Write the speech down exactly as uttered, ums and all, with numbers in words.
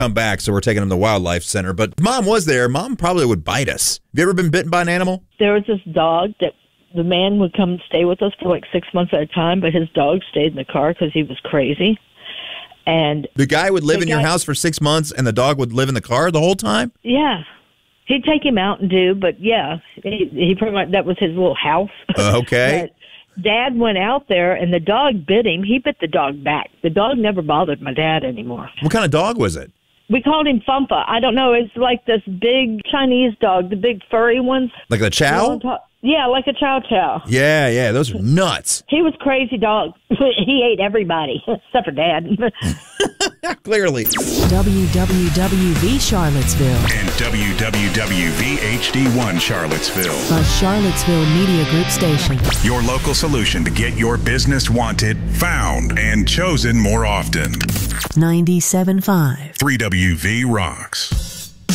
come back, so we're taking him to the wildlife center. But Mom was there. Mom probably would bite us. Have you ever been bitten by an animal? There was this dog that the man would come stay with us for like six months at a time, but his dog stayed in the car because he was crazy. And the guy would live in guy, your house for six months, and the dog would live in the car the whole time? Yeah. He'd take him out and do, but yeah, he, he pretty much, that was his little house. Uh, okay. But Dad went out there, and the dog bit him. He bit the dog back. The dog never bothered my dad anymore. What kind of dog was it? We called him Fumpa. I don't know. It's like this big Chinese dog, the big furry ones. Like the Chow? Yeah, like a Chow Chow. Yeah, yeah, those are nuts. He was crazy dog. He ate everybody, except for Dad. Clearly. W W W V Charlottesville. And W W W V H D one Charlottesville. A Charlottesville Media Group station. Your local solution to get your business wanted, found, and chosen more often. ninety-seven point five. three W V rocks.